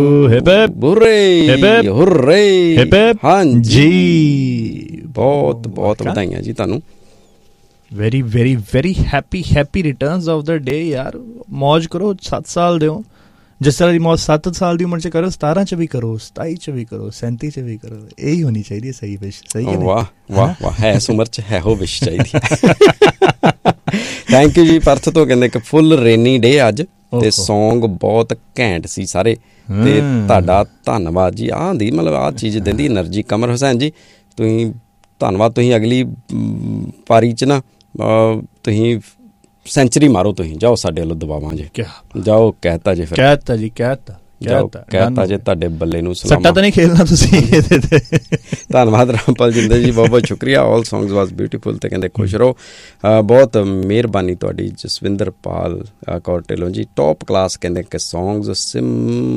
ਹਾਂਜੀ, ਬਹੁਤ ਬਹੁਤ ਵਧਾਈਆਂ ਜੀ ਤੁਹਾਨੂੰ। Very very very happy returns of ਦਾ ਡੇ ਯਾਰ। ਮੌਜ ਕਰੋ, 7 ਸਾਲ ਦੇ ਹੋ। ਜਿਸ ਤਰ੍ਹਾਂ ਦੀ ਮੌਜ 7 ਸਾਲ ਦੀ ਉਮਰ 'ਚ ਕਰੋ, 17 'ਚ ਵੀ ਕਰੋ, 27 'ਚ ਵੀ ਕਰੋ, 37 'ਚ ਵੀ ਕਰੋ। ਇਹੀ ਹੋਣੀ ਚਾਹੀਦੀ ਹੈ ਸਹੀ ਵਿਸ਼। ਸਹੀ ਹੈ। ਵਾਹ ਵਾਹ ਵਾਹ, ਇਸ ਉਮਰ 'ਚ ਹੈ ਉਹ ਵਿਸ਼ ਚਾਹੀਦੀ। ਥੈਂਕ ਯੂ ਜੀ। ਪਰਥ ਤੋਂ ਕਹਿੰਦੇ ਇੱਕ ਫੁੱਲ ਰੇਨੀ ਡੇ ਅੱਜ, ਤੇ ਸੌਂਗ ਬਹੁਤ ਘੈਂਟ ਸੀ ਸਾਰੇ, ਤੇ ਤੁਹਾਡਾ ਧੰਨਵਾਦ ਜੀ। ਆਹ ਦੀ ਮਤਲਬ ਆਹ ਚੀਜ਼ ਦਿੰਦੀ ਐਨਰਜੀ। ਕਮਰ ਹੁਸੈਨ ਜੀ ਤੁਸੀਂ ਧੰਨਵਾਦ। ਤੁਸੀਂ ਅਗਲੀ ਪਾਰੀ 'ਚ ਨਾ ਤੁਸੀਂ ਸੈਂਚਰੀ ਮਾਰੋ। ਤੁਸੀਂ ਜਾਓ, ਸਾਡੇ ਵੱਲੋਂ ਦਬਾਵਾਂ ਜੇ। ਜਾਓ, ਕਹਿਤਾ ਜੇ। ਫਿਰ ਕਹਿਤਾ ਜੀ, ਕਹਿਤਾ ਜੇ। ਤੁਹਾਡੇ ਬੱਲੇ ਨੂੰ ਸੱਟਾ ਤਾਂ ਨਹੀਂ ਖੇਲਣਾ ਤੁਸੀਂ ਇਹਦੇ ਤੇ। ਧੰਨਵਾਦ ਰਾਮਪਾਲ ਜਿੰਦਰ ਜੀ, ਬਹੁਤ ਬਹੁਤ ਸ਼ੁਕਰੀਆ। ਆਲ ਸੌਂਗਸ ਵਾਜ਼ ਬਿਊਟੀਫੁਲ, ਤੇ ਕਹਿੰਦੇ ਖੁਸ਼ ਰਹੋ। ਬਹੁਤ ਮਿਹਰਬਾਨੀ ਤੁਹਾਡੀ। ਜਸਵਿੰਦਰ ਪਾਲ ਕੌਰ ਢਿੱਲੋਂ ਜੀ, ਟੌਪ ਕਲਾਸ ਕਹਿੰਦੇ ਕਿ ਸੌਂਗਸ